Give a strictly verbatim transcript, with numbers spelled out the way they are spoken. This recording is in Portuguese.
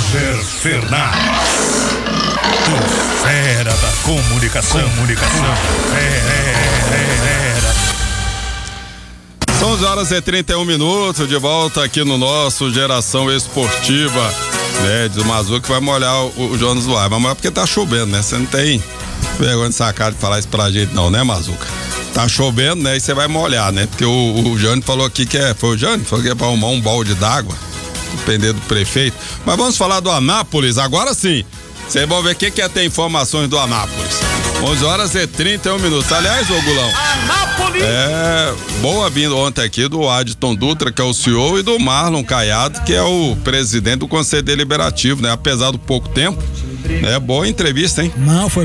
Kleber Fernandes, o fera da comunicação, comunicação, fera. São onze horas e trinta e um minutos, de volta aqui no nosso Geração Esportiva, né? Diz o Mazuca que vai molhar o, o Jonas Duarte, vai molhar porque tá chovendo, né? Você não tem vergonha de sacar de falar isso pra gente não, né, Mazuca? Tá chovendo, né? E você vai molhar, né? Porque o, o Jânio falou aqui que é, foi o Jânio? Falou que é pra arrumar um balde d'água, depender do prefeito. Mas vamos falar do Anápolis, agora sim. Vocês vão ver quem quer ter informações do Anápolis. onze horas e trinta e um minutos. Aliás, ô Gulão. Anápolis! É, boa vinda ontem aqui do Adton Dutra, que é o C E O, e do Marlon Caiado, que é o presidente do Conselho Deliberativo, né? Apesar do pouco tempo, é boa entrevista, hein? Não, foi